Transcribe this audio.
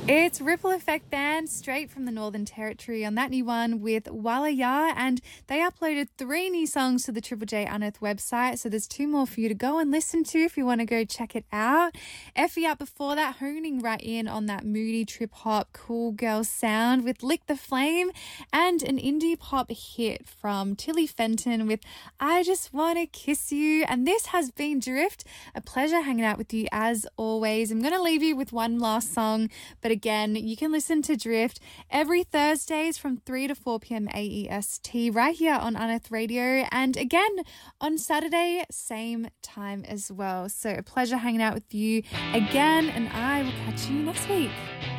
It's Ripple Effect Band straight from the Northern Territory on that new one with Walaya, and they uploaded 3 new songs to the Triple J Unearthed website, so there's 2 more for you to go and listen to if you want to go check it out. Effie up before that, honing right in on that moody trip hop cool girl sound with Lick the Flame, and an indie pop hit from Tilly Fenton with I Just Wanna Kiss You. And this has been Drift, a pleasure hanging out with you as always. I'm going to leave you with one last song, but again, you can listen to Drift every Thursdays from 3 to 4 p.m. AEST right here on Unearthed Radio, and again on Saturday, same time as well. So a pleasure hanging out with you again, and I will catch you next week.